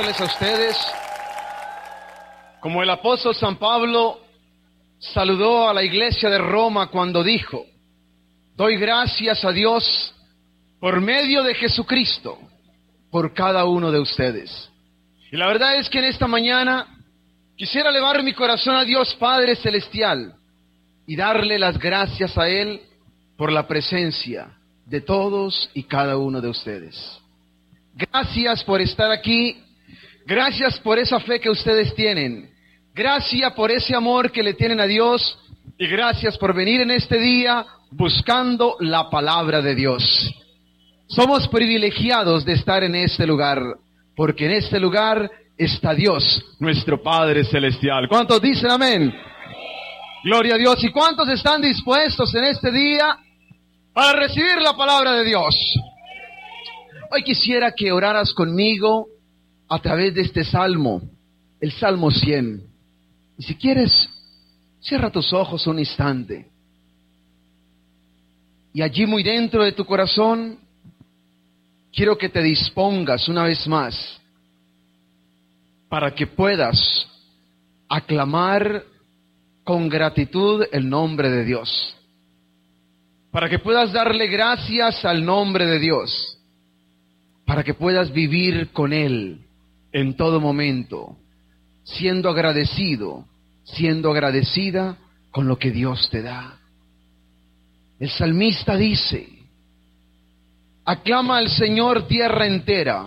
saludarles a ustedes, como el apóstol San Pablo saludó a la iglesia de Roma cuando dijo: doy gracias a Dios por medio de Jesucristo, por cada uno de ustedes. Y la verdad es que en esta mañana quisiera elevar mi corazón a Dios Padre Celestial y darle las gracias a Él por la presencia de todos y cada uno de ustedes. Gracias por estar aquí, gracias por esa fe que ustedes tienen, gracias por ese amor que le tienen a Dios y gracias por venir en este día buscando la palabra de Dios. Somos privilegiados de estar en este lugar, porque en este lugar está Dios, nuestro Padre Celestial. ¿Cuántos dicen amén? Gloria a Dios. ¿Y cuántos están dispuestos en este día para recibir la palabra de Dios? Hoy quisiera que oraras conmigo a través de este salmo, el Salmo 100. Y si quieres, cierra tus ojos un instante. Y allí muy dentro de tu corazón, quiero que te dispongas una vez más para que puedas aclamar con gratitud el nombre de Dios. Para que puedas darle gracias al nombre de Dios. Para que puedas vivir con Él en todo momento, siendo agradecido, siendo agradecida con lo que Dios te da. El salmista dice: aclama al Señor tierra entera,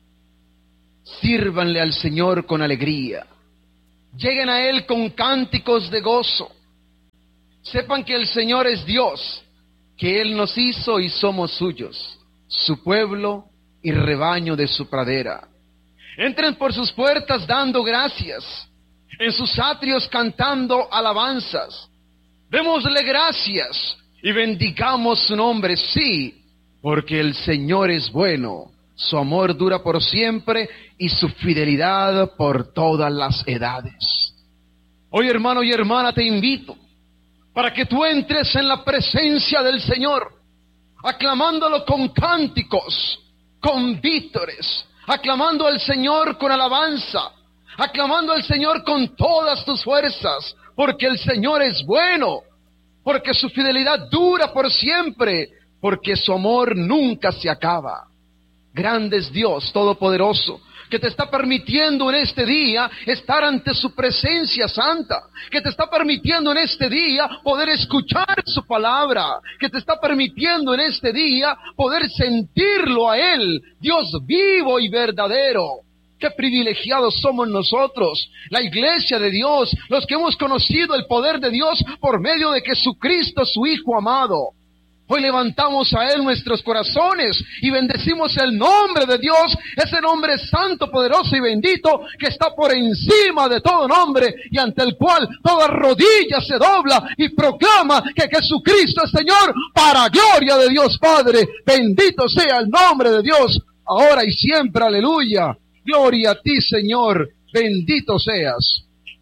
sírvanle al Señor con alegría, lleguen a Él con cánticos de gozo, sepan que el Señor es Dios, que Él nos hizo y somos suyos, su pueblo y rebaño de su pradera. Entren por sus puertas dando gracias, en sus atrios cantando alabanzas. Démosle gracias y bendigamos su nombre, sí, porque el Señor es bueno, su amor dura por siempre y su fidelidad por todas las edades. Hoy, hermano y hermana, te invito para que tú entres en la presencia del Señor, aclamándolo con cánticos, con vítores, aclamando al Señor con alabanza, aclamando al Señor con todas tus fuerzas, porque el Señor es bueno, porque su fidelidad dura por siempre, porque su amor nunca se acaba. Grande es Dios Todopoderoso, que te está permitiendo en este día estar ante su presencia santa, que te está permitiendo en este día poder escuchar su palabra, que te está permitiendo en este día poder sentirlo a Él, Dios vivo y verdadero. Qué privilegiados somos nosotros, la iglesia de Dios, los que hemos conocido el poder de Dios por medio de Jesucristo, su Hijo amado. Hoy levantamos a Él nuestros corazones y bendecimos el nombre de Dios, ese nombre santo, poderoso y bendito que está por encima de todo nombre y ante el cual toda rodilla se dobla y proclama que Jesucristo es Señor, para gloria de Dios Padre. Bendito sea el nombre de Dios, ahora y siempre, aleluya. Gloria a ti, Señor, bendito seas.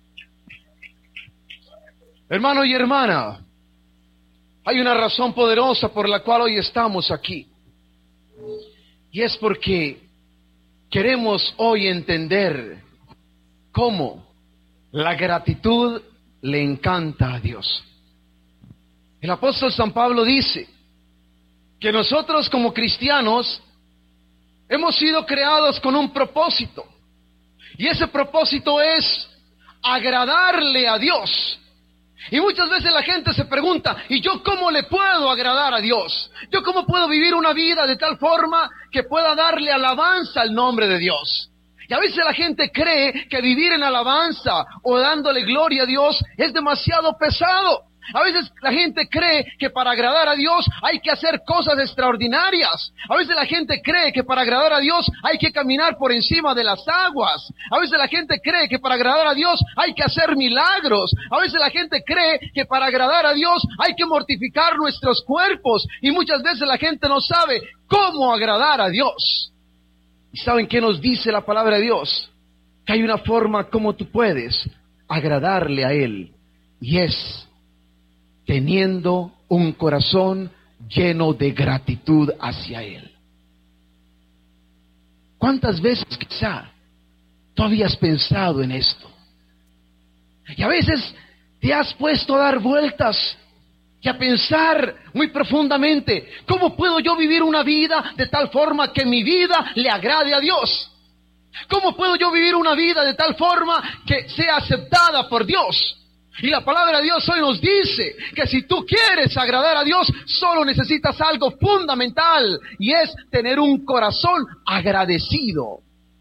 Hermano y hermana, hay una razón poderosa por la cual hoy estamos aquí. Y es porque queremos hoy entender cómo la gratitud le encanta a Dios. El apóstol San Pablo dice que nosotros como cristianos hemos sido creados con un propósito. Y ese propósito es agradarle a Dios. Y muchas veces la gente se pregunta: ¿y yo cómo le puedo agradar a Dios? ¿Yo cómo puedo vivir una vida de tal forma que pueda darle alabanza al nombre de Dios? Y a veces la gente cree que vivir en alabanza o dándole gloria a Dios es demasiado pesado. A veces la gente cree que para agradar a Dios hay que hacer cosas extraordinarias. A veces la gente cree que para agradar a Dios hay que caminar por encima de las aguas. A veces la gente cree que para agradar a Dios hay que hacer milagros. A veces la gente cree que para agradar a Dios hay que mortificar nuestros cuerpos. Y muchas veces la gente no sabe cómo agradar a Dios. ¿Y saben qué nos dice la palabra de Dios? Que hay una forma como tú puedes agradarle a Él. Y es teniendo un corazón lleno de gratitud hacia Él. ¿Cuántas veces quizá Tú habías pensado en esto. Y a veces te has puesto a dar vueltas y a pensar muy profundamente, ¿cómo puedo yo vivir una vida de tal forma que mi vida le agrade a Dios? ¿Cómo puedo yo vivir una vida de tal forma que sea aceptada por Dios? Y la palabra de Dios hoy nos dice que si tú quieres agradar a Dios, solo necesitas algo fundamental, y es tener un corazón agradecido.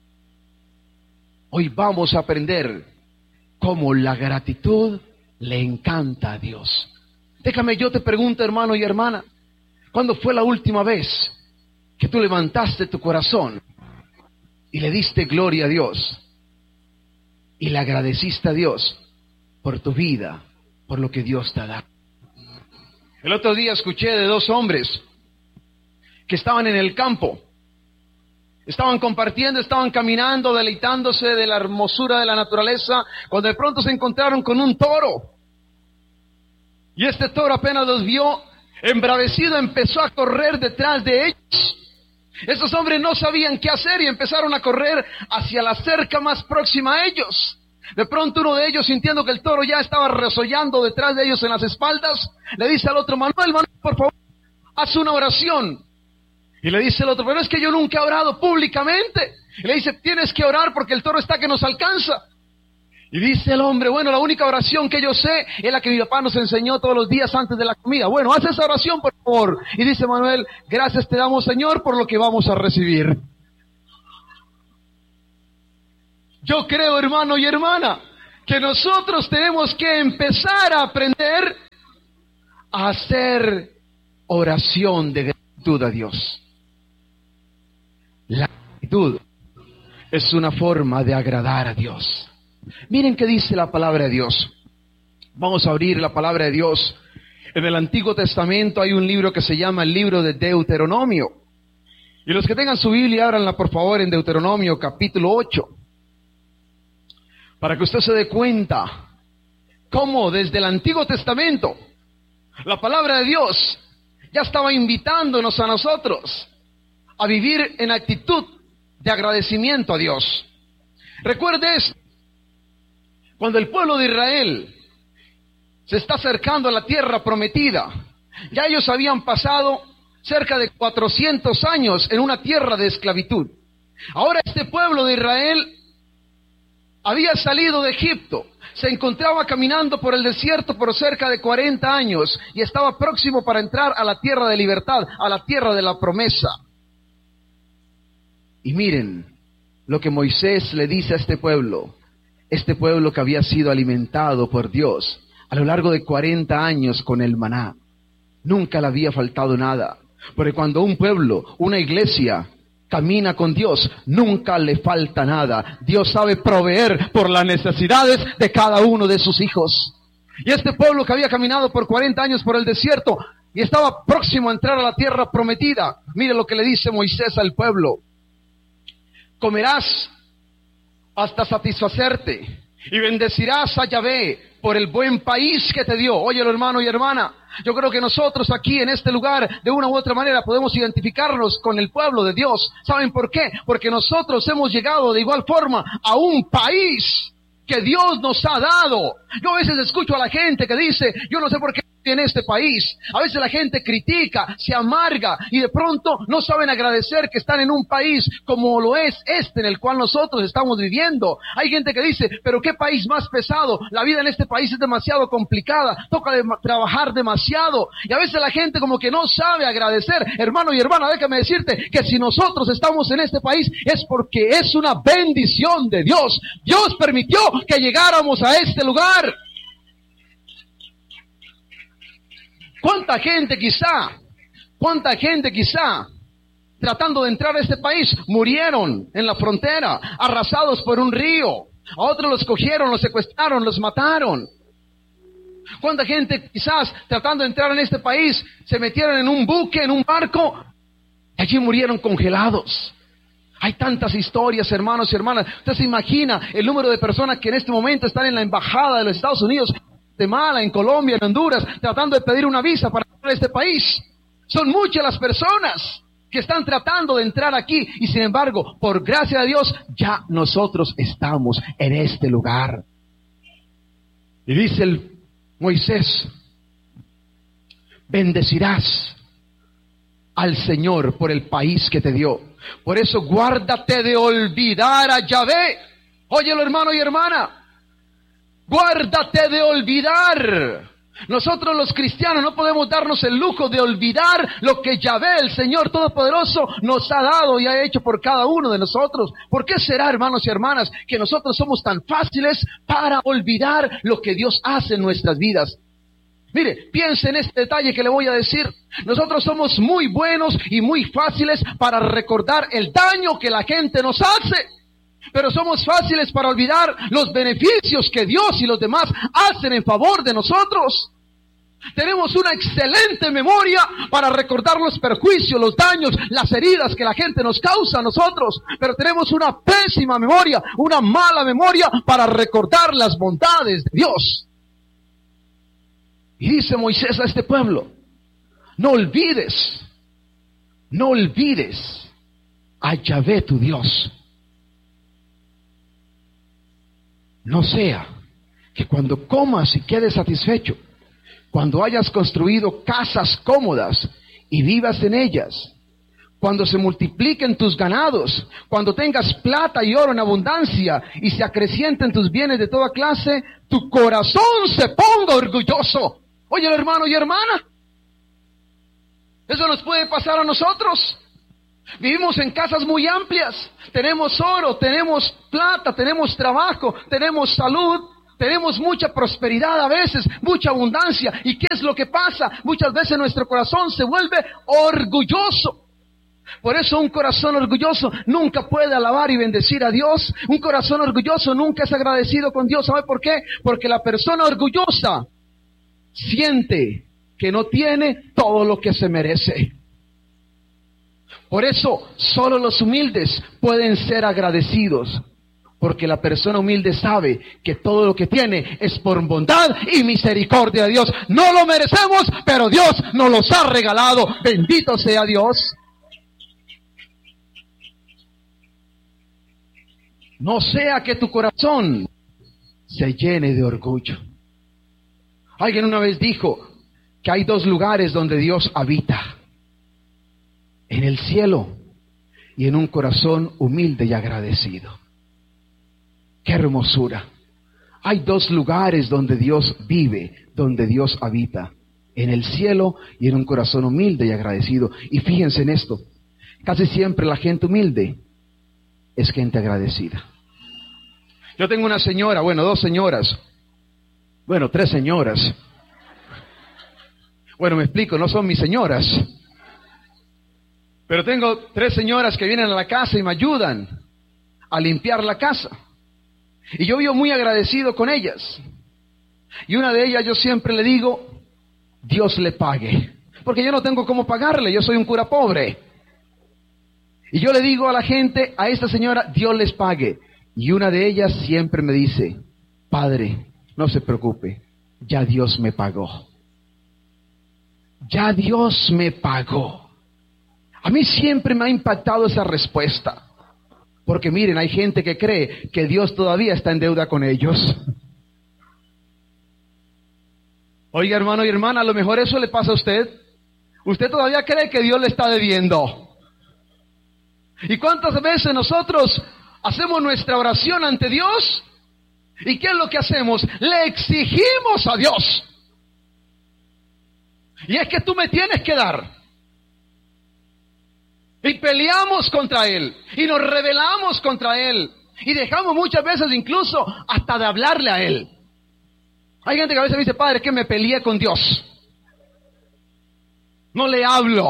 Hoy vamos a aprender cómo la gratitud le encanta a Dios. Déjame, yo te pregunto, hermano y hermana, ¿cuándo fue la última vez que tú levantaste tu corazón y le diste gloria a Dios y le agradeciste a Dios por tu vida, por lo que Dios te ha dado? El otro día escuché de dos hombres que estaban en el campo, estaban compartiendo, estaban caminando, deleitándose de la hermosura de la naturaleza, cuando de pronto se encontraron con un toro. Y este toro apenas los vio, embravecido, empezó a correr detrás de ellos. Esos hombres no sabían qué hacer y empezaron a correr hacia la cerca más próxima a ellos. De pronto uno de ellos, sintiendo que el toro ya estaba resollando detrás de ellos en las espaldas, le dice al otro: Manuel, por favor, haz una oración. Y le dice el otro: pero es que yo nunca he orado públicamente. Y le dice: tienes que orar porque el toro está que nos alcanza. Y dice el hombre: bueno, la única oración que yo sé es la que mi papá nos enseñó todos los días antes de la comida. Bueno, haz esa oración, por favor. Y dice Manuel: gracias te damos, Señor, por lo que vamos a recibir. Yo creo, hermano y hermana, que nosotros tenemos que empezar a aprender a hacer oración de gratitud a Dios. La gratitud es una forma de agradar a Dios. Miren qué dice la palabra de Dios. Vamos a abrir la palabra de Dios. En el Antiguo Testamento hay un libro que se llama el libro de Deuteronomio. Y los que tengan su Biblia, ábranla por favor en Deuteronomio capítulo 8. Para que usted se dé cuenta cómo desde el Antiguo Testamento la palabra de Dios ya estaba invitándonos a nosotros a vivir en actitud de agradecimiento a Dios. Recuerde esto: cuando el pueblo de Israel se está acercando a la tierra prometida, ya ellos habían pasado cerca de 400 años en una tierra de esclavitud. Ahora este pueblo de Israel había salido de Egipto, se encontraba caminando por el desierto por cerca de 40 años y estaba próximo para entrar a la tierra de libertad, a la tierra de la promesa. Y miren lo que Moisés le dice a este pueblo que había sido alimentado por Dios a lo largo de 40 años con el maná. Nunca le había faltado nada, porque cuando un pueblo, una iglesia, camina con Dios, nunca le falta nada. Dios sabe proveer por las necesidades de cada uno de sus hijos. Y este pueblo que había caminado por 40 años por el desierto y estaba próximo a entrar a la tierra prometida, mire lo que le dice Moisés al pueblo: comerás hasta satisfacerte y bendecirás a Yahvé por el buen país que te dio. Óyelo, hermano y hermana, yo creo que nosotros aquí en este lugar, de una u otra manera, podemos identificarnos con el pueblo de Dios. ¿Saben por qué? Porque nosotros hemos llegado de igual forma a un país que Dios nos ha dado. Yo a veces escucho a la gente que dice: yo no sé por qué en este país. A veces la gente critica, se amarga y de pronto no saben agradecer que están en un país como lo es este en el cual nosotros estamos viviendo. Hay gente que dice: pero qué país más pesado, la vida en este país es demasiado complicada, toca trabajar demasiado. Y a veces la gente como que no sabe agradecer. Hermano y hermana, déjame decirte que si nosotros estamos en este país es porque es una bendición de Dios. Dios permitió que llegáramos a este lugar. ¿Cuánta gente quizá tratando de entrar a este país murieron en la frontera, arrasados por un río? A otros los cogieron, los secuestraron, los mataron. ¿Cuánta gente quizás tratando de entrar en este país se metieron en un buque, en un barco, y allí murieron congelados? Hay tantas historias, hermanos y hermanas. Usted se imagina el número de personas que en este momento están en la embajada de los Estados Unidos, en Guatemala, en Colombia, en Honduras, tratando de pedir una visa para entrar a este país. Son muchas las personas que están tratando de entrar aquí, y sin embargo, por gracia de Dios, ya nosotros estamos en este lugar. Y dice el Moisés: bendecirás al Señor por el país que te dio. Por eso guárdate de olvidar a Yahvé. Óyelo, hermano y hermana, guárdate de olvidar. Nosotros los cristianos no podemos darnos el lujo de olvidar lo que Yahvé, el Señor Todopoderoso, nos ha dado y ha hecho por cada uno de nosotros. ¿Por qué será, hermanos y hermanas, que nosotros somos tan fáciles para olvidar lo que Dios hace en nuestras vidas? Mire, piense en este detalle que le voy a decir. Nosotros somos muy buenos y muy fáciles para recordar el daño que la gente nos hace, pero somos fáciles para olvidar los beneficios que Dios y los demás hacen en favor de nosotros. Tenemos una excelente memoria para recordar los perjuicios, los daños, las heridas que la gente nos causa a nosotros, pero tenemos una pésima memoria, una mala memoria para recordar las bondades de Dios. Y dice Moisés a este pueblo: no olvides a Yahvé tu Dios. No sea que cuando comas y quedes satisfecho, cuando hayas construido casas cómodas y vivas en ellas, cuando se multipliquen tus ganados, cuando tengas plata y oro en abundancia y se acrecienten tus bienes de toda clase, tu corazón se ponga orgulloso. Oye, hermano y hermana, eso nos puede pasar a nosotros. Vivimos en casas muy amplias, tenemos oro, tenemos plata, tenemos trabajo, tenemos salud, tenemos mucha prosperidad a veces, mucha abundancia. ¿Y qué es lo que pasa? Muchas veces nuestro corazón se vuelve orgulloso. Por eso un corazón orgulloso nunca puede alabar y bendecir a Dios. Un corazón orgulloso nunca es agradecido con Dios. ¿Sabe por qué? Porque la persona orgullosa siente que no tiene todo lo que se merece. Por eso solo los humildes pueden ser agradecidos, porque la persona humilde sabe que todo lo que tiene es por bondad y misericordia de Dios. No lo merecemos, pero Dios nos los ha regalado. Bendito sea Dios. No sea que tu corazón se llene de orgullo. Alguien una vez dijo que hay dos lugares donde Dios habita: en el cielo y en un corazón humilde y agradecido. ¡Qué hermosura! Hay dos lugares donde Dios vive, donde Dios habita: en el cielo y en un corazón humilde y agradecido. Y fíjense en esto: casi siempre la gente humilde es gente agradecida. Yo tengo una señora, dos señoras, tres señoras. Me explico, no son mis señoras. Pero tengo 3 señoras que vienen a la casa y me ayudan a limpiar la casa. Y yo vivo muy agradecido con ellas. Y una de ellas yo siempre le digo: Dios le pague. Porque yo no tengo cómo pagarle, yo soy un cura pobre. Y yo le digo a la gente, a esta señora: Dios les pague. Y una de ellas siempre me dice: Padre, no se preocupe, ya Dios me pagó. Ya Dios me pagó. A mí siempre me ha impactado esa respuesta. Porque miren, hay gente que cree que Dios todavía está en deuda con ellos. Oiga, hermano y hermana, a lo mejor eso le pasa a usted. Usted todavía cree que Dios le está debiendo. ¿Y cuántas veces nosotros hacemos nuestra oración ante Dios? ¿Y qué es lo que hacemos? Le exigimos a Dios: y es que tú me tienes que dar. Y peleamos contra Él, y nos rebelamos contra Él, y dejamos muchas veces incluso hasta de hablarle a Él. Hay gente que a veces me dice: Padre, que me peleé con Dios, no le hablo.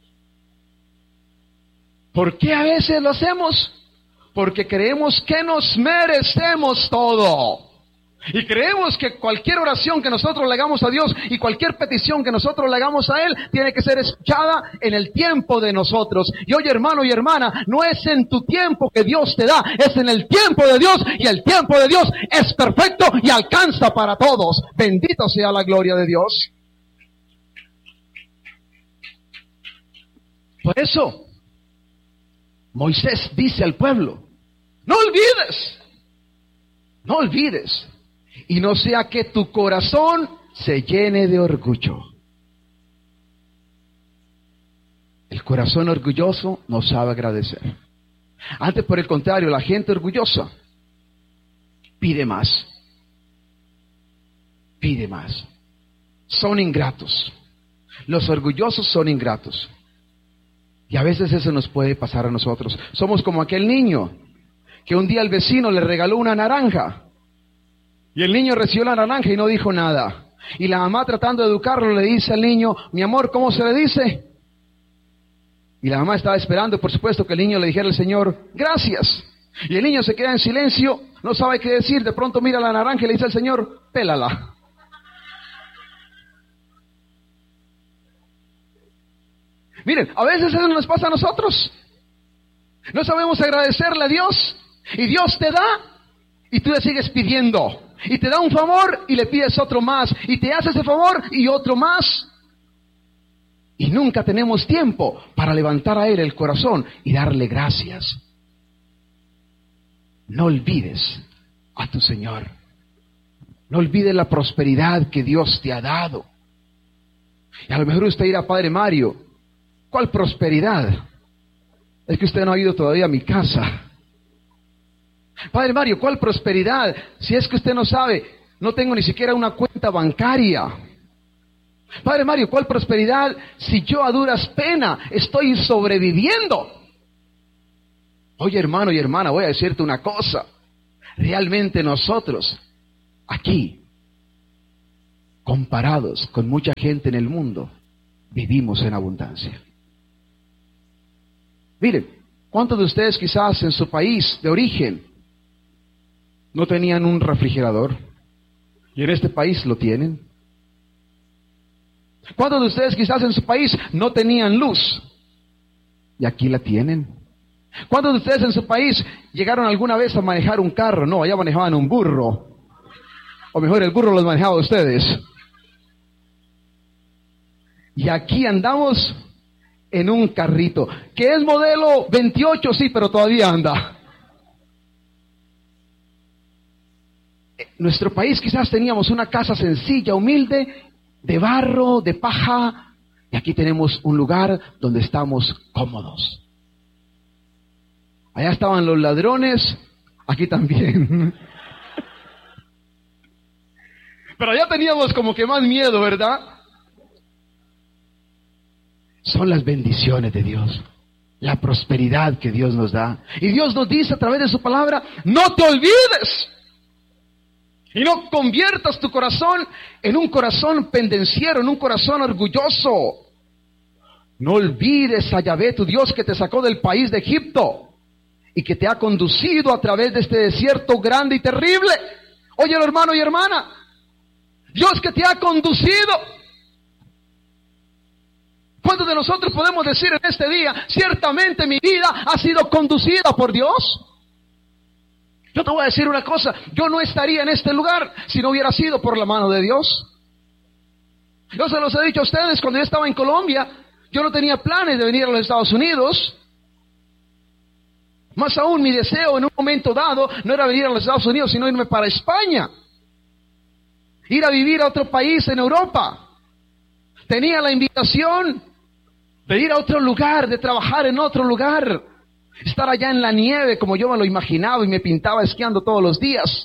¿Por qué a veces lo hacemos? Porque creemos que nos merecemos todo. Y creemos que cualquier oración que nosotros le hagamos a Dios y cualquier petición que nosotros le hagamos a Él tiene que ser escuchada en el tiempo de nosotros. Y oye, hermano y hermana, no es en tu tiempo que Dios te da, es en el tiempo de Dios, y el tiempo de Dios es perfecto y alcanza para todos. Bendito sea la gloria de Dios. Por eso, Moisés dice al pueblo, no olvides, no olvides, y no sea que tu corazón se llene de orgullo. El corazón orgulloso no sabe agradecer. Antes, por el contrario, la gente orgullosa pide más. Pide más. Son ingratos. Los orgullosos son ingratos. Y a veces eso nos puede pasar a nosotros. Somos como aquel niño que un día el vecino le regaló una naranja. Y el niño recibió la naranja y no dijo nada. Y la mamá, tratando de educarlo, le dice al niño, mi amor, ¿cómo se le dice? Y la mamá estaba esperando, por supuesto, que el niño le dijera al Señor, gracias. Y el niño se queda en silencio, no sabe qué decir. De pronto mira la naranja y le dice al Señor, pélala. Miren, a veces eso nos pasa a nosotros. No sabemos agradecerle a Dios. Y Dios te da y tú le sigues pidiendo. Y te da un favor y le pides otro más. Y te hace ese favor y otro más. Y nunca tenemos tiempo para levantar a Él el corazón y darle gracias. No olvides a tu Señor. No olvides la prosperidad que Dios te ha dado. Y a lo mejor usted dirá, Padre Mario, ¿cuál prosperidad? Es que usted no ha ido todavía a mi casa. Padre Mario, ¿cuál prosperidad? Si es que usted no sabe, no tengo ni siquiera una cuenta bancaria. Padre Mario, ¿cuál prosperidad si yo a duras penas estoy sobreviviendo? Oye, hermano y hermana, voy a decirte una cosa. Realmente nosotros, aquí, comparados con mucha gente en el mundo, vivimos en abundancia. Miren, ¿cuántos de ustedes quizás en su país de origen no tenían un refrigerador? Y en este país lo tienen. ¿Cuántos de ustedes quizás en su país no tenían luz? Y aquí la tienen. ¿Cuántos de ustedes en su país llegaron alguna vez a manejar un carro? No, allá manejaban un burro. O mejor, el burro los manejaba ustedes. Y aquí andamos en un carrito, que es modelo 28, sí, pero todavía anda. En nuestro país quizás teníamos una casa sencilla, humilde, de barro, de paja, y aquí tenemos un lugar donde estamos cómodos. Allá estaban los ladrones, aquí también. Pero allá teníamos como que más miedo, ¿verdad? Son las bendiciones de Dios, la prosperidad que Dios nos da. Y Dios nos dice a través de su palabra, no te olvides. Y no conviertas tu corazón en un corazón pendenciero, en un corazón orgulloso. No olvides a Yahvé, tu Dios, que te sacó del país de Egipto y que te ha conducido a través de este desierto grande y terrible. Oye, hermano y hermana, Dios que te ha conducido. ¿Cuántos de nosotros podemos decir en este día, ciertamente mi vida ha sido conducida por Dios? Yo te voy a decir una cosa, yo no estaría en este lugar si no hubiera sido por la mano de Dios. Yo se los he dicho a ustedes, cuando yo estaba en Colombia, yo no tenía planes de venir a los Estados Unidos. Más aún, mi deseo en un momento dado no era venir a los Estados Unidos, sino irme para España. Ir a vivir a otro país en Europa. Tenía la invitación de ir a otro lugar, de trabajar en otro lugar. Estar allá en la nieve como yo me lo imaginaba y me pintaba esquiando todos los días.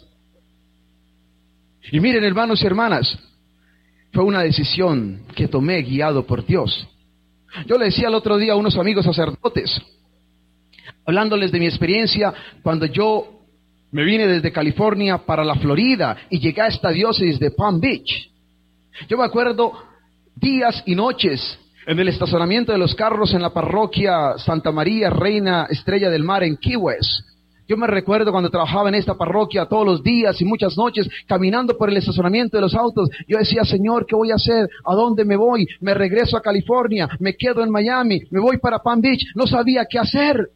Y miren, hermanos y hermanas, fue una decisión que tomé guiado por Dios. Yo le decía el otro día a unos amigos sacerdotes, hablándoles de mi experiencia cuando yo me vine desde California para la Florida y llegué a esta diócesis de Palm Beach. Yo me acuerdo días y noches en el estacionamiento de los carros en la parroquia Santa María Reina Estrella del Mar en Key West. Yo me recuerdo cuando trabajaba en esta parroquia todos los días y muchas noches caminando por el estacionamiento de los autos. Yo decía, Señor, ¿qué voy a hacer? ¿A dónde me voy? ¿Me regreso a California? ¿Me quedo en Miami? ¿Me voy para Palm Beach? No sabía qué hacer.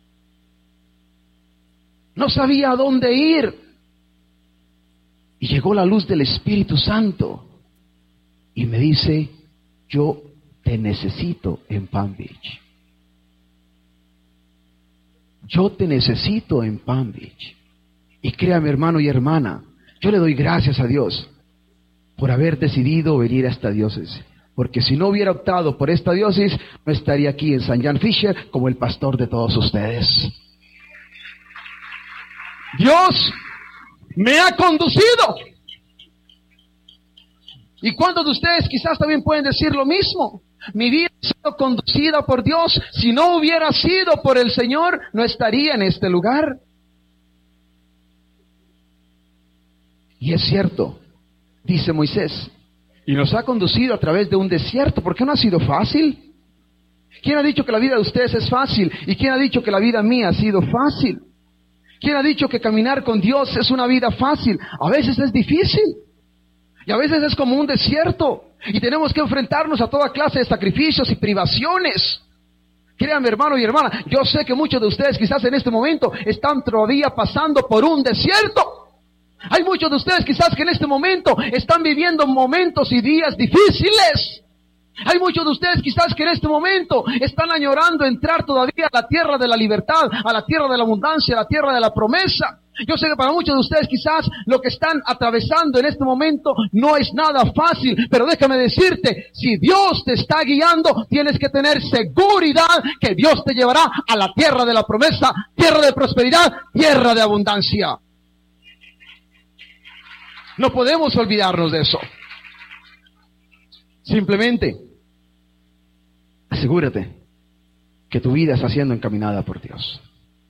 No sabía a dónde ir. Y llegó la luz del Espíritu Santo y me dice, yo te necesito en Palm Beach. yo te necesito en Palm Beach. Y créame, hermano y hermana, yo le doy gracias a Dios por haber decidido venir a esta diócesis. Porque si no hubiera optado por esta diócesis, no estaría aquí en St. John Fisher como el pastor de todos ustedes. Dios me ha conducido. ¿Y cuántos de ustedes quizás también pueden decir lo mismo? Mi vida ha sido conducida por Dios. Si no hubiera sido por el Señor, no estaría en este lugar. Y es cierto, dice Moisés, y nos ha conducido a través de un desierto. ¿Por qué no ha sido fácil? ¿Quién ha dicho que la vida de ustedes es fácil? ¿Y quién ha dicho que la vida mía ha sido fácil? ¿Quién ha dicho que caminar con Dios es una vida fácil? A veces es difícil. Y a veces es como un desierto. Y tenemos que enfrentarnos a toda clase de sacrificios y privaciones. Créanme, hermano y hermana, yo sé que muchos de ustedes quizás en este momento están todavía pasando por un desierto. Hay muchos de ustedes quizás que en este momento están viviendo momentos y días difíciles. Hay muchos de ustedes quizás que en este momento están añorando entrar todavía a la tierra de la libertad, a la tierra de la abundancia, a la tierra de la promesa. Yo sé que para muchos de ustedes quizás lo que están atravesando en este momento no es nada fácil, pero déjame decirte, si Dios te está guiando, tienes que tener seguridad que Dios te llevará a la tierra de la promesa, tierra de prosperidad, tierra de abundancia. No podemos olvidarnos de eso. Simplemente asegúrate que tu vida está siendo encaminada por Dios.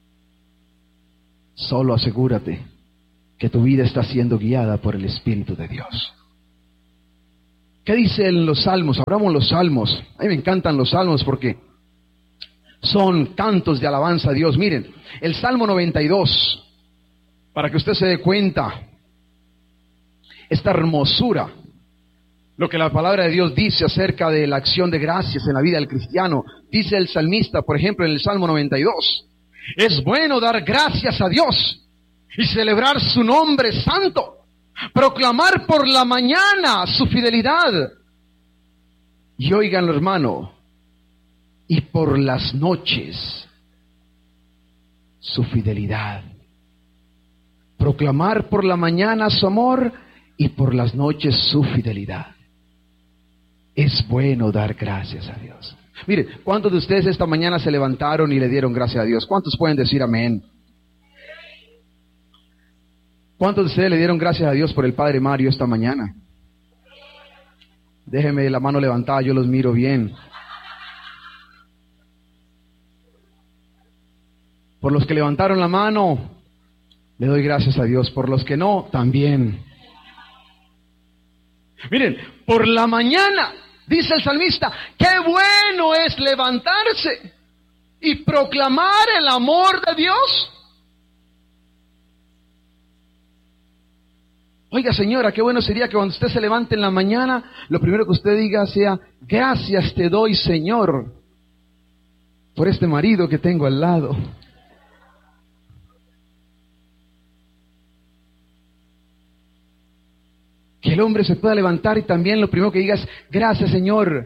Solo asegúrate que tu vida está siendo guiada por el Espíritu de Dios. ¿Qué dicen los salmos? Abramos los salmos. A mí me encantan los salmos porque son cantos de alabanza a Dios. Miren, el Salmo 92, para que usted se dé cuenta esta hermosura, lo que la palabra de Dios dice acerca de la acción de gracias en la vida del cristiano. Dice el salmista, por ejemplo, en el Salmo 92, es bueno dar gracias a Dios y celebrar su nombre santo, proclamar por la mañana su fidelidad. Y óiganlo, hermano, y por las noches su fidelidad. Proclamar por la mañana su amor y por las noches su fidelidad. Es bueno dar gracias a Dios. Miren, ¿cuántos de ustedes esta mañana se levantaron y le dieron gracias a Dios? ¿Cuántos pueden decir amén? ¿Cuántos de ustedes le dieron gracias a Dios por el Padre Mario esta mañana? Déjenme la mano levantada, yo los miro bien. Por los que levantaron la mano, le doy gracias a Dios. Por los que no, también. Miren, por la mañana, dice el salmista, qué bueno es levantarse y proclamar el amor de Dios. Oiga, señora, qué bueno sería que cuando usted se levante en la mañana, lo primero que usted diga sea, gracias te doy, Señor, por este marido que tengo al lado. Que el hombre se pueda levantar y también lo primero que diga es, gracias, Señor.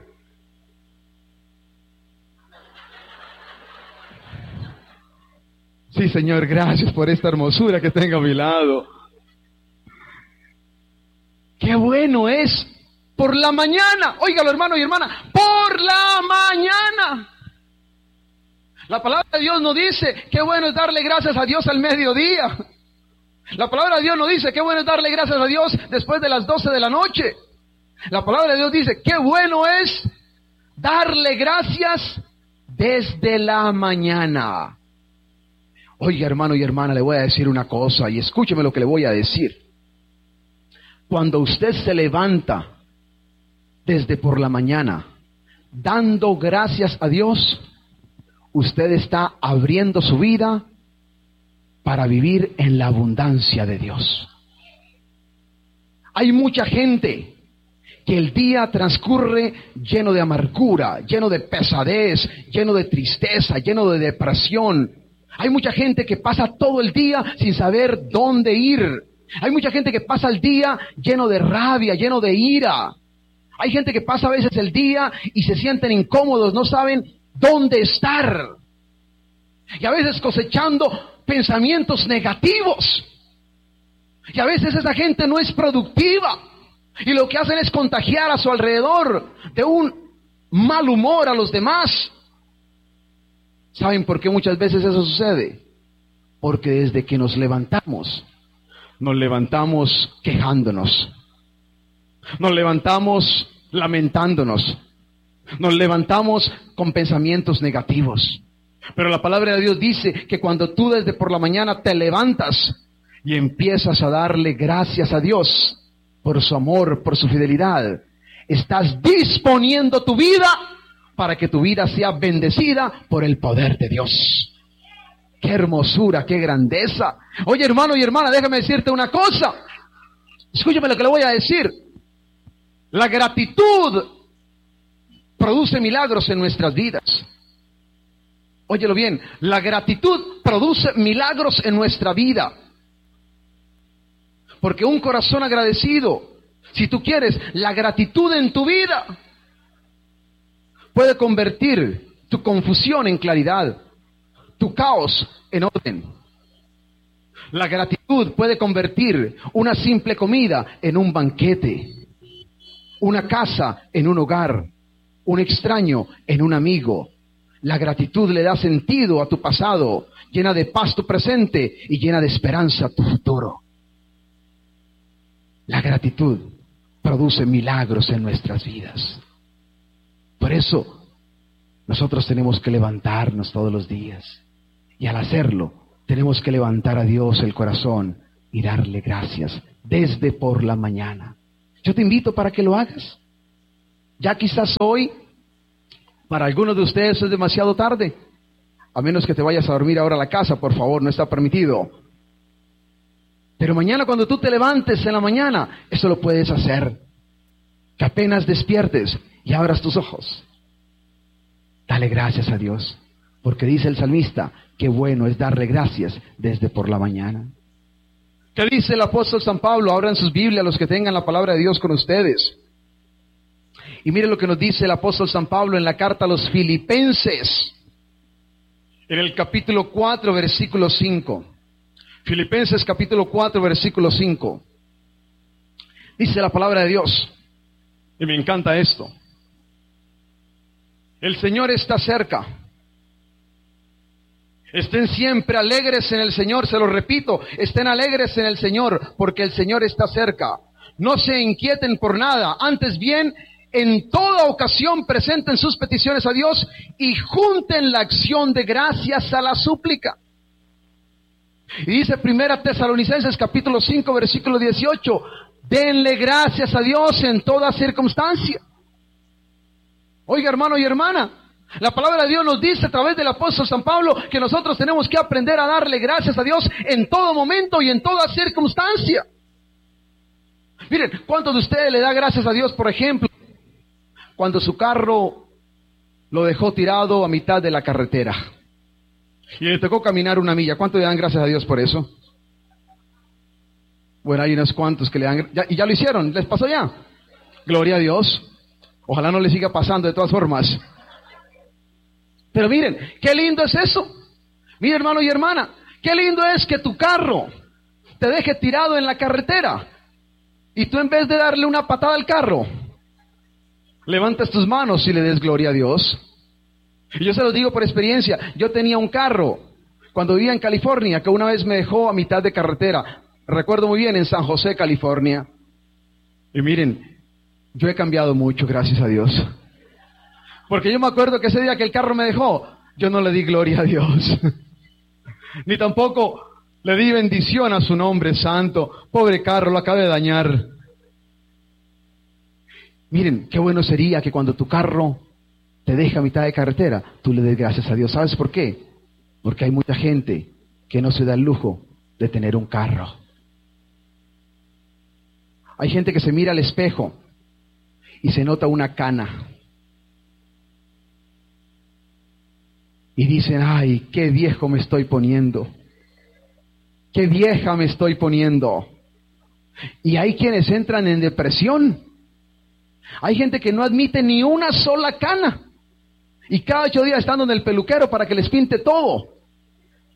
Sí, Señor, gracias por esta hermosura que tengo a mi lado. Qué bueno es por la mañana. Óigalo, hermano y hermana, por la mañana. La palabra de Dios no dice, qué bueno es darle gracias a Dios al mediodía. La palabra de Dios no dice, qué bueno es darle gracias a Dios después de las 12 de la noche. La palabra de Dios dice, qué bueno es darle gracias desde la mañana. Oiga, hermano y hermana, le voy a decir una cosa y escúcheme lo que le voy a decir. Cuando usted se levanta desde por la mañana dando gracias a Dios, usted está abriendo su vida para vivir en la abundancia de Dios. Hay mucha gente que el día transcurre lleno de amargura, lleno de pesadez, lleno de tristeza, lleno de depresión. Hay mucha gente que pasa todo el día sin saber dónde ir. Hay mucha gente que pasa el día lleno de rabia, lleno de ira. Hay gente que pasa a veces el día y se sienten incómodos, no saben dónde estar. y a veces cosechando pensamientos negativos. Y a veces esa gente no es productiva y lo que hacen es contagiar a su alrededor de un mal humor a los demás. ¿Saben por qué muchas veces eso sucede? Porque desde que nos levantamos quejándonos, nos levantamos lamentándonos, nos levantamos con pensamientos negativos. Pero la palabra de Dios dice que cuando tú desde por la mañana te levantas y empiezas a darle gracias a Dios por su amor, por su fidelidad, estás disponiendo tu vida para que tu vida sea bendecida por el poder de Dios. ¡Qué hermosura, qué grandeza! Oye, hermano y hermana, déjame decirte una cosa. Escúchame lo que le voy a decir. La gratitud produce milagros en nuestras vidas. Óyelo bien, la gratitud produce milagros en nuestra vida. Porque un corazón agradecido, si tú quieres, la gratitud en tu vida puede convertir tu confusión en claridad, tu caos en orden. La gratitud puede convertir una simple comida en un banquete, una casa en un hogar, un extraño en un amigo. La gratitud le da sentido a tu pasado, llena de paz tu presente y llena de esperanza tu futuro. La gratitud produce milagros en nuestras vidas. Por eso, nosotros tenemos que levantarnos todos los días. Y al hacerlo, tenemos que levantar a Dios el corazón y darle gracias desde por la mañana. Yo te invito para que lo hagas. Ya quizás hoy, para algunos de ustedes es demasiado tarde. A menos que te vayas a dormir ahora a la casa, por favor, no está permitido. Pero mañana cuando tú te levantes en la mañana, eso lo puedes hacer. Que apenas despiertes y abras tus ojos. Dale gracias a Dios. Porque dice el salmista, qué bueno es darle gracias desde por la mañana. ¿Qué dice el apóstol San Pablo? Abran sus Biblias los que tengan la palabra de Dios con ustedes. Y mire lo que nos dice el apóstol San Pablo en la carta a los Filipenses. En el capítulo 4, versículo 5. Filipenses capítulo 4, versículo 5. Dice la palabra de Dios. Y me encanta esto. El Señor está cerca. Estén siempre alegres en el Señor, se lo repito, estén alegres en el Señor, porque el Señor está cerca. No se inquieten por nada, antes bien, en toda ocasión presenten sus peticiones a Dios y junten la acción de gracias a la súplica. Y dice 1 Tesalonicenses capítulo 5, versículo 18, denle gracias a Dios en toda circunstancia. Oiga, hermano y hermana, la palabra de Dios nos dice a través del apóstol San Pablo que nosotros tenemos que aprender a darle gracias a Dios en todo momento y en toda circunstancia. Miren, ¿cuántos de ustedes le da gracias a Dios, por ejemplo, cuando su carro lo dejó tirado a mitad de la carretera y le tocó caminar una milla? ¿Cuántos le dan gracias a Dios por eso? Bueno, hay unos cuantos que le dan, y ya lo hicieron, ¿les pasó ya? Gloria a Dios. Ojalá no les siga pasando de todas formas. Pero miren, qué lindo es eso. Mira, hermano y hermana, qué lindo es que tu carro te deje tirado en la carretera y tú en vez de darle una patada al carro, levantas tus manos y le des gloria a Dios. Y yo se los digo por experiencia. Yo tenía un carro cuando vivía en California que una vez me dejó a mitad de carretera. Recuerdo muy bien, en San José, California. Y miren, yo he cambiado mucho, gracias a Dios. Porque yo me acuerdo que ese día que el carro me dejó, yo no le di gloria a Dios. Ni tampoco le di bendición a su nombre santo. Pobre carro, lo acabé de dañar. Miren, qué bueno sería que cuando tu carro te deja a mitad de carretera, tú le des gracias a Dios. ¿Sabes por qué? Porque hay mucha gente que no se da el lujo de tener un carro. Hay gente que se mira al espejo y se nota una cana. Y dicen, ay, qué viejo me estoy poniendo. Qué vieja me estoy poniendo. Y hay quienes entran en depresión. Hay gente que no admite ni una sola cana. Y cada 8 días están en el peluquero para que les pinte todo.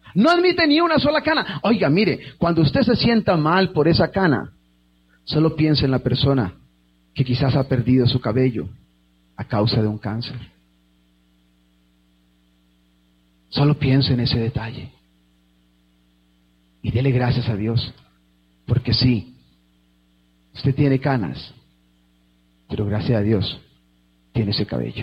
No admite ni una sola cana. Oiga, mire, cuando usted se sienta mal por esa cana, solo piense en la persona que quizás ha perdido su cabello a causa de un cáncer. Solo piense en ese detalle. Y dele gracias a Dios. Porque sí, usted tiene canas, pero gracias a Dios tiene ese cabello.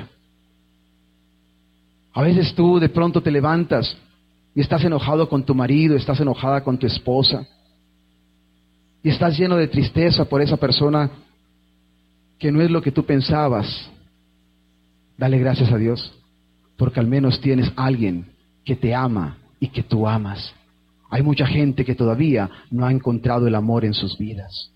A veces tú de pronto te levantas y estás enojado con tu marido, estás enojada con tu esposa, y estás lleno de tristeza por esa persona que no es lo que tú pensabas. Dale gracias a Dios, porque al menos tienes alguien que te ama y que tú amas. Hay mucha gente que todavía no ha encontrado el amor en sus vidas.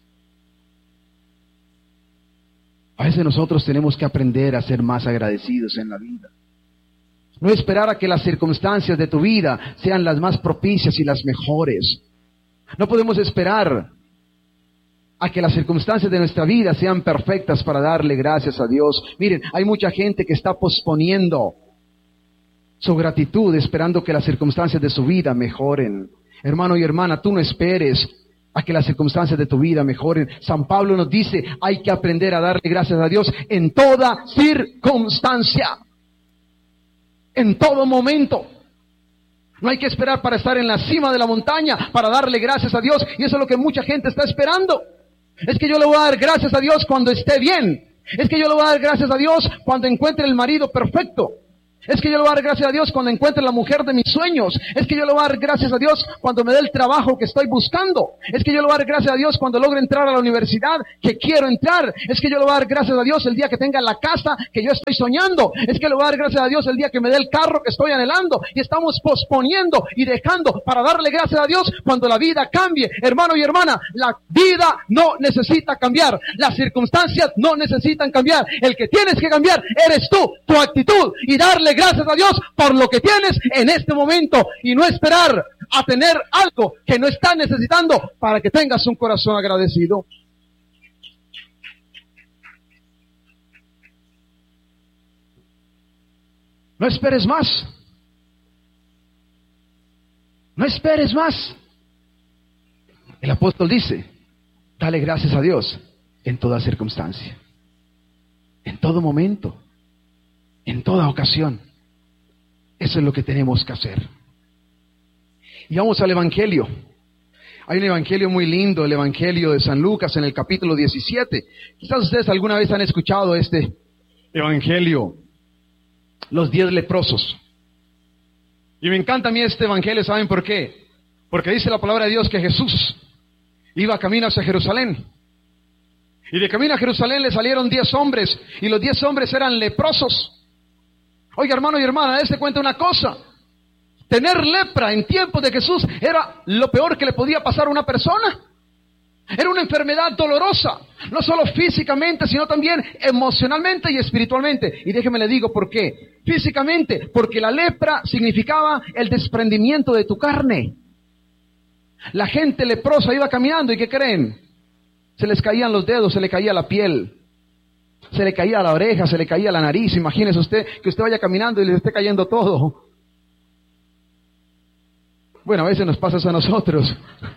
A veces nosotros tenemos que aprender a ser más agradecidos en la vida. No esperar a que las circunstancias de tu vida sean las más propicias y las mejores. No podemos esperar a que las circunstancias de nuestra vida sean perfectas para darle gracias a Dios. Miren, hay mucha gente que está posponiendo su gratitud esperando que las circunstancias de su vida mejoren. Hermano y hermana, tú no esperes a que las circunstancias de tu vida mejoren. San Pablo nos dice, hay que aprender a darle gracias a Dios en toda circunstancia. En todo momento. No hay que esperar para estar en la cima de la montaña para darle gracias a Dios. Y eso es lo que mucha gente está esperando. Es que yo le voy a dar gracias a Dios cuando esté bien. Es que yo le voy a dar gracias a Dios cuando encuentre el marido perfecto. Es que yo le voy a dar gracias a Dios cuando encuentre la mujer de mis sueños. Es que yo le voy a dar gracias a Dios cuando me dé el trabajo que estoy buscando. Es que yo le voy a dar gracias a Dios cuando logre entrar a la universidad que quiero entrar. Es que yo le voy a dar gracias a Dios el día que tenga la casa que yo estoy soñando. Es que le voy a dar gracias a Dios el día que me dé el carro que estoy anhelando. Y estamos posponiendo y dejando para darle gracias a Dios cuando la vida cambie. Hermano y hermana, la vida no necesita cambiar. Las circunstancias no necesitan cambiar. El que tienes que cambiar eres tú, tu actitud, y darle gracias a Dios por lo que tienes en este momento y no esperar a tener algo que no estás necesitando para que tengas un corazón agradecido. No esperes más. No esperes más. El apóstol dice, dale gracias a Dios en toda circunstancia, en todo momento, en toda ocasión. Eso es lo que tenemos que hacer. Y vamos al Evangelio. Hay un Evangelio muy lindo, el Evangelio de San Lucas en el capítulo 17. Quizás ustedes alguna vez han escuchado este Evangelio, los 10 leprosos. Y me encanta a mí este Evangelio, ¿saben por qué? Porque dice la palabra de Dios que Jesús iba camino hacia Jerusalén. Y de camino a Jerusalén le salieron 10 hombres, y los 10 hombres eran leprosos. Oiga, hermano y hermana, dése cuenta una cosa. Tener lepra en tiempos de Jesús era lo peor que le podía pasar a una persona. Era una enfermedad dolorosa, no solo físicamente, sino también emocionalmente y espiritualmente. Y déjeme le digo por qué. Físicamente, porque la lepra significaba el desprendimiento de tu carne. La gente leprosa iba caminando y ¿qué creen? Se les caían los dedos, se le caía la piel. Se le caía la oreja, se le caía la nariz. Imagínese usted que usted vaya caminando y le esté cayendo todo. Bueno, a veces nos pasa eso a nosotros.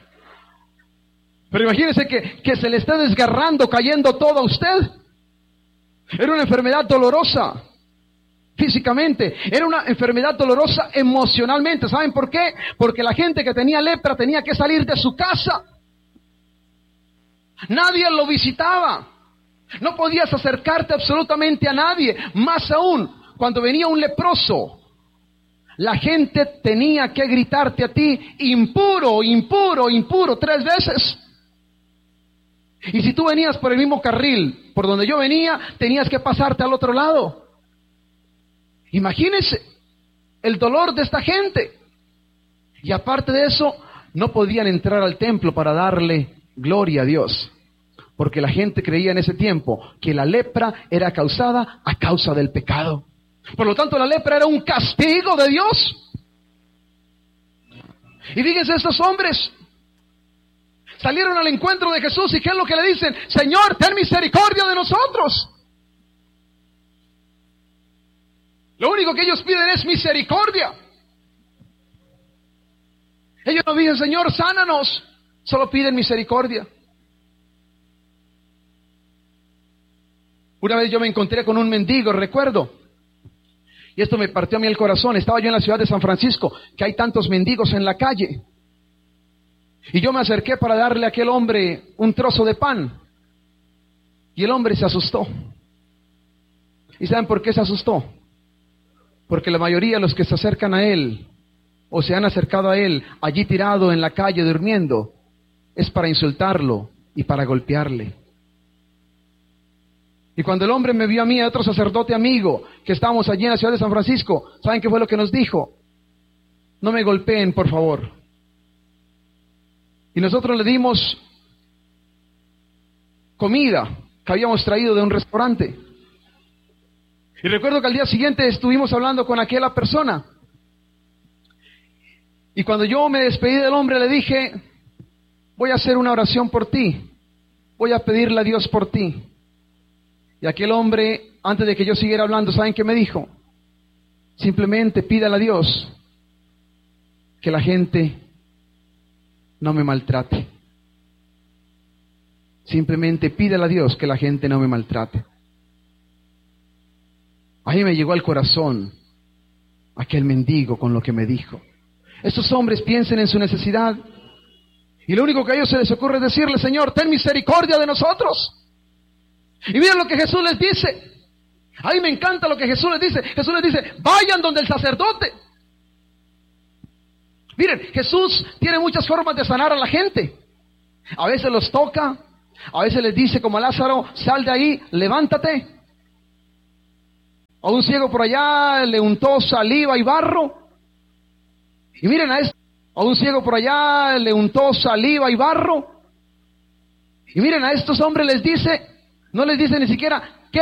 Pero imagínese que se le esté desgarrando, cayendo todo a usted. Era una enfermedad dolorosa físicamente. Era una enfermedad dolorosa emocionalmente. ¿Saben por qué? Porque la gente que tenía lepra tenía que salir de su casa. Nadie lo visitaba. No podías acercarte absolutamente a nadie. Más aún, cuando venía un leproso, la gente tenía que gritarte a ti, impuro, impuro, impuro, 3 veces. Y si tú venías por el mismo carril por donde yo venía, tenías que pasarte al otro lado. Imagínense el dolor de esta gente. Y aparte de eso, no podían entrar al templo para darle gloria a Dios. Porque la gente creía en ese tiempo que la lepra era causada a causa del pecado. Por lo tanto, la lepra era un castigo de Dios. Y fíjense, estos hombres salieron al encuentro de Jesús y ¿qué es lo que le dicen? Señor, ten misericordia de nosotros. Lo único que ellos piden es misericordia. Ellos no dicen, Señor, sánanos. Solo piden misericordia. Una vez yo me encontré con un mendigo, recuerdo. Y esto me partió a mí el corazón. Estaba yo en la ciudad de San Francisco, que hay tantos mendigos en la calle. Y yo me acerqué para darle a aquel hombre un trozo de pan. Y el hombre se asustó. ¿Y saben por qué se asustó? Porque la mayoría de los que se acercan a él, o se han acercado a él, allí tirado en la calle durmiendo, es para insultarlo y para golpearle. Y cuando el hombre me vio a mí, a otro sacerdote amigo, que estábamos allí en la ciudad de San Francisco, ¿saben qué fue lo que nos dijo? No me golpeen, por favor. Y nosotros le dimos comida que habíamos traído de un restaurante. Y recuerdo que al día siguiente estuvimos hablando con aquella persona. Y cuando yo me despedí del hombre, le dije, voy a hacer una oración por ti. Voy a pedirle a Dios por ti. Y aquel hombre, antes de que yo siguiera hablando, ¿saben qué me dijo? Simplemente pídale a Dios que la gente no me maltrate. Simplemente pídale a Dios que la gente no me maltrate. A mí me llegó al corazón aquel mendigo con lo que me dijo. Estos hombres piensen en su necesidad y lo único que a ellos se les ocurre es decirle, Señor, ten misericordia de nosotros. Y miren lo que Jesús les dice. A mí me encanta lo que Jesús les dice. Jesús les dice, vayan donde el sacerdote. Miren, Jesús tiene muchas formas de sanar a la gente. A veces los toca, a veces les dice como a Lázaro, sal de ahí, levántate. A un ciego por allá le untó saliva y barro. Y miren a esto, a un ciego por allá le untó saliva y barro. Y miren a estos hombres les dice, no les dice ni siquiera,